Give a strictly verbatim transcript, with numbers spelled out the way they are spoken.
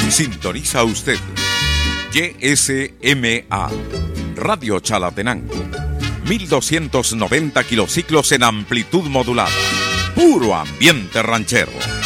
Sintoniza usted Y S M A Radio Chalatenango, mil doscientos noventa kilociclos en amplitud modulada. Puro ambiente ranchero.